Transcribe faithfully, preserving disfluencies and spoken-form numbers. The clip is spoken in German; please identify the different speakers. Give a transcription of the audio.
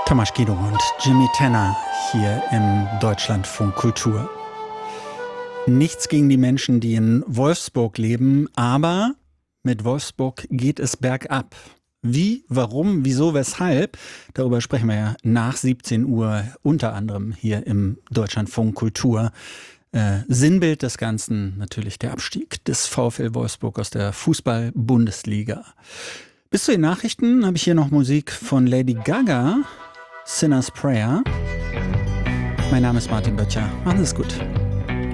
Speaker 1: Thomas Guido und Jimmy Tenner hier im Deutschlandfunk Kultur. Nichts gegen die Menschen, die in Wolfsburg leben, aber mit Wolfsburg geht es bergab. Wie, warum, wieso, weshalb? Darüber sprechen wir ja nach siebzehn Uhr unter anderem hier im Deutschlandfunk Kultur. Äh, Sinnbild des Ganzen natürlich der Abstieg des VfL Wolfsburg aus der Fußball-Bundesliga. Bis zu den Nachrichten habe ich hier noch Musik von Lady Gaga, Sinner's Prayer. Mein Name ist Martin Böttcher. Machen Sie es gut.